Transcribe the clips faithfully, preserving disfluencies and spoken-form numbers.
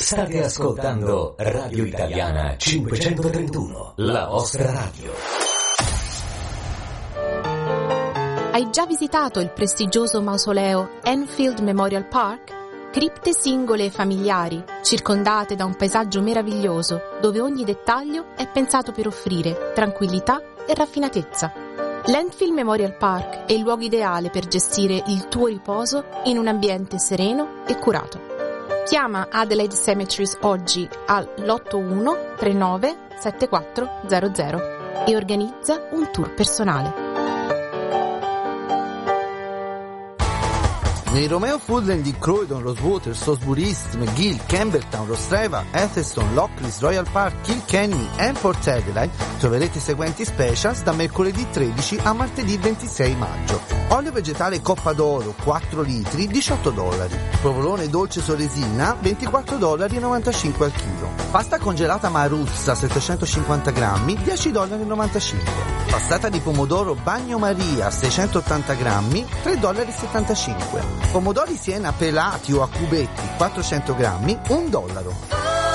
State ascoltando Radio Italiana cinquecentotrentuno, la vostra radio. Hai già visitato il prestigioso mausoleo Enfield Memorial Park? Cripte singole e familiari, circondate da un paesaggio meraviglioso, dove ogni dettaglio è pensato per offrire tranquillità e raffinatezza. L'Enfield Memorial Park è il luogo ideale per gestire il tuo riposo in un ambiente sereno e curato. Chiama Adelaide Cemeteries oggi all'otto uno tre nove sette quattro zero zero e organizza un tour personale. Nei Romeo Foodland di Croydon, Rosewater, Salisbury East, McGill, Campbelltown, Rostreva, Atherstone, Lockleys, Royal Park, Kilkenny e Port Adelaide troverete i seguenti specials da mercoledì tredici a martedì ventisei maggio. Olio vegetale Coppa d'Oro quattro litri diciotto dollari. Provolone dolce Soresina ventiquattro dollari e novantacinque al chilo. Pasta congelata Maruzza settecentocinquanta grammi dieci dollari e novantacinque. Passata di pomodoro Bagno Maria seicentottanta grammi tre dollari e settantacinque. Pomodori Siena pelati o a cubetti quattrocento grammi un dollaro.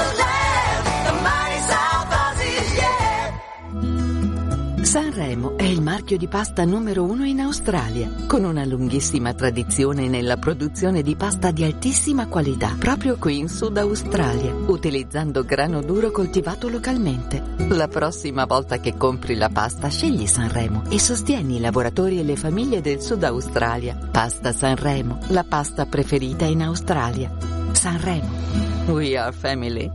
Sanremo è il marchio di pasta numero uno in Australia, con una lunghissima tradizione nella produzione di pasta di altissima qualità, proprio qui in Sud Australia, utilizzando grano duro coltivato localmente. La prossima volta che compri la pasta, scegli Sanremo e sostieni i lavoratori e le famiglie del Sud Australia. Pasta Sanremo, la pasta preferita in Australia. Sanremo. We are family.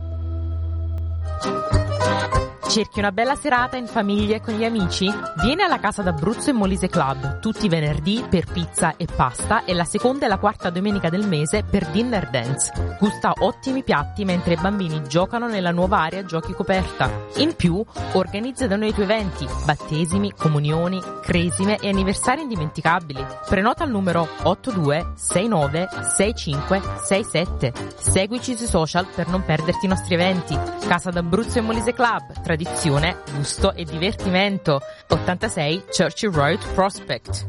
Cerchi una bella serata in famiglia e con gli amici? Vieni alla Casa d'Abruzzo e Molise Club tutti i venerdì per pizza e pasta e la seconda e la quarta domenica del mese per dinner dance. Gusta ottimi piatti mentre i bambini giocano nella nuova area giochi coperta. In più, organizza da noi i tuoi eventi, battesimi, comunioni, cresime e anniversari indimenticabili. Prenota al numero otto due sei nove sei cinque sei sette. Seguici sui social per non perderti i nostri eventi. Casa d'Abruzzo e Molise Club, tradizione, gusto e divertimento. ottantasei Churchill Road, Prospect.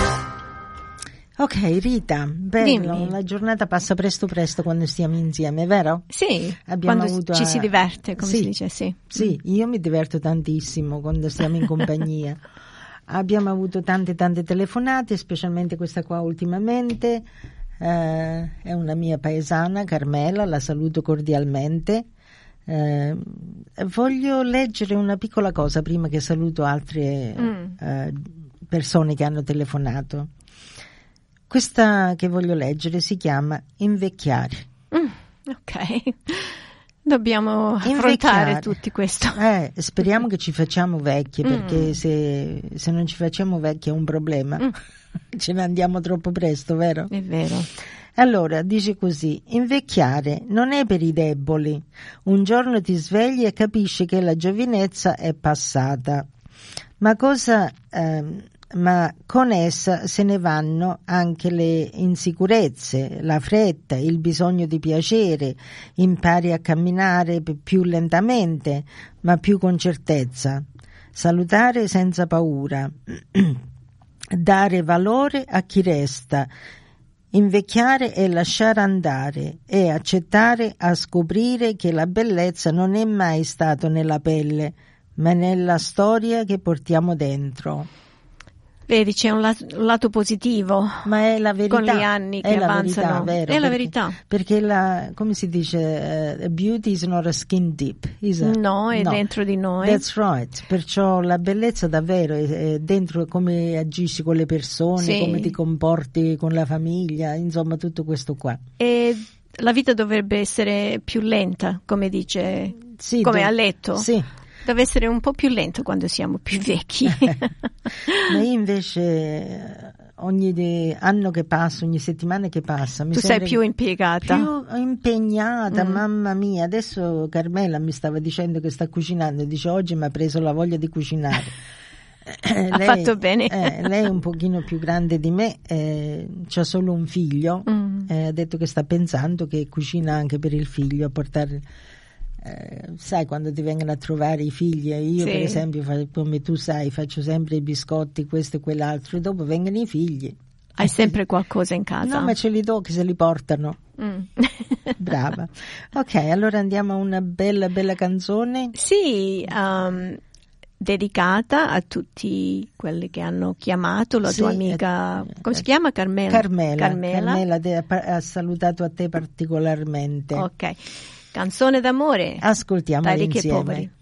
Ok, Rita, bello, Dimmi. La giornata passa presto presto quando stiamo insieme, vero? Sì, Abbiamo quando avuto ci a... si diverte, come sì, si dice, sì. Sì, io mi diverto tantissimo quando stiamo in compagnia. Abbiamo avuto tante tante telefonate, specialmente questa qua ultimamente, eh, è una mia paesana, Carmela, la saluto cordialmente. Eh, voglio leggere una piccola cosa prima che saluto altre mm. eh, persone che hanno telefonato. Questa che voglio leggere si chiama Invecchiare. Mm, ok, dobbiamo affrontare Invecchiare. Tutti questo. Eh, speriamo che ci facciamo vecchie, perché mm. se, se non ci facciamo vecchie è un problema. Mm. Ce ne andiamo troppo presto, vero? È vero. Allora, dice così: invecchiare non è per i deboli. Un giorno ti svegli e capisci che la giovinezza è passata. Ma cosa, ehm, ma con essa se ne vanno anche le insicurezze, la fretta, il bisogno di piacere. Impari a camminare più lentamente, ma più con certezza. Salutare senza paura. Dare valore a chi resta. Invecchiare è lasciare andare, è accettare a scoprire che la bellezza non è mai stato nella pelle, ma nella storia che portiamo dentro. Vedi, c'è un lato, un lato positivo, ma è la verità, con gli anni che è avanzano. La verità, vero, è la perché, verità. Perché la, come si dice, uh, beauty is not a skin deep. Is a, no, è no. dentro di noi. That's right. Perciò la bellezza davvero è, è dentro come agisci con le persone, sì. come ti comporti con la famiglia, insomma tutto questo qua. E la vita dovrebbe essere più lenta, come dice, sì, come do- ha letto. Sì. Deve essere un po' più lento quando siamo più vecchi. Ma io invece ogni de- anno che passa, ogni settimana che passa mi tu sei più impiegata, più impegnata, mm. mamma mia. Adesso Carmela mi stava dicendo che sta cucinando, dice oggi mi ha preso la voglia di cucinare. ha lei, fatto bene. eh, lei è un pochino più grande di me, eh, c'ha solo un figlio, mm. eh, ha detto che sta pensando che cucina anche per il figlio, a portare Eh, sai, quando ti vengono a trovare i figli, io sì. per esempio, come tu sai, faccio sempre i biscotti, questo e quell'altro, e dopo vengono i figli. Hai sempre qualcosa in casa? No, ma ce li do che se li portano. Mm. Brava. Ok, allora andiamo a una bella, bella canzone. Sì, um, dedicata a tutti quelli che hanno chiamato la Sì, tua amica, eh, come si chiama? Carmela? Carmela. Carmela. Carmela te- ha salutato a te particolarmente. Ok, canzone d'amore. Ascoltiamola dai ricchi e insieme. poveri.